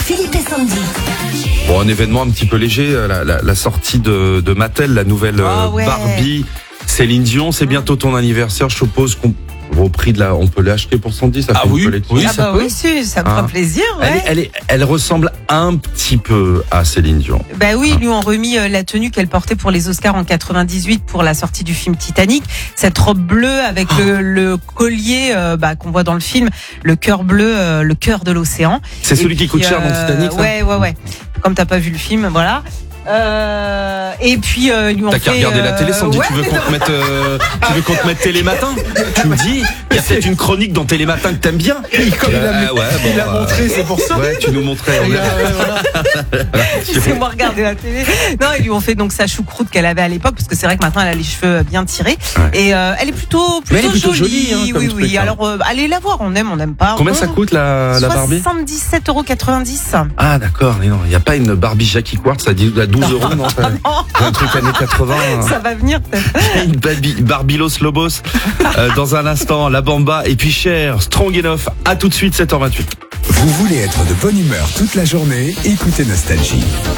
Philippe et Sandy. Bon, un événement un petit peu léger, la sortie de Mattel, la nouvelle Barbie. Céline Dion, c'est bientôt ton anniversaire. Je suppose qu'on au prix de on peut l'acheter pour 110. Ça fait une collection. Oui, ça peut. Oui, ça me fera plaisir. Ouais. Elle ressemble un petit peu à Céline Dion. Bah oui, ils lui ont remis la tenue qu'elle portait pour les Oscars en 98 pour la sortie du film Titanic. Cette robe bleue avec le collier qu'on voit dans le film, le cœur bleu, le cœur de l'océan. C'est celui qui coûte cher dans Titanic, ça ? Ouais. Comme t'as pas vu le film, voilà. Et puis ils lui ont T'as qu'à regarder la télé, Sandy. Tu veux qu'on te mette Télématin ? Tu me dis, il y a peut-être une chronique dans Télématin que t'aimes bien. Il a montré, c'est pour ça. Ouais, tu nous montrais. C'est moi regarder la télé. Non, ils lui ont fait donc sa choucroute qu'elle avait à l'époque, parce que c'est vrai que maintenant elle a les cheveux bien tirés. Ouais. Et elle est plutôt jolie. Oui. Alors allez la voir, on aime pas. Combien ça coûte la Barbie ? 77,90 €. Ah d'accord, mais non, il n'y a pas une Barbie Jackie Quartz à 12 €, non, un truc années 80. Ça va venir peut-être. Une Barbilos Lobos. Dans un instant, la Bamba et puis Cher, Strong Enough. À tout de suite, 7h28. Vous voulez être de bonne humeur toute la journée ? Écoutez Nostalgie.